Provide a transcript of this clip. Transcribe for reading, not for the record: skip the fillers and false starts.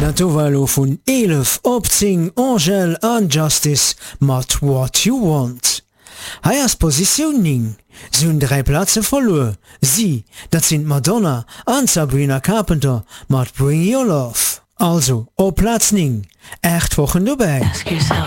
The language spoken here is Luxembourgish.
Naturvalo vun 11 opzing Angel an Justice mat What You Want. Heiers Positioning sind 3 Plätze verloren. Sie, dat sind Madonna an Sabrina Carpenter mat Bring Your Love. Also, op Platz 9, 8 Wochen dabei.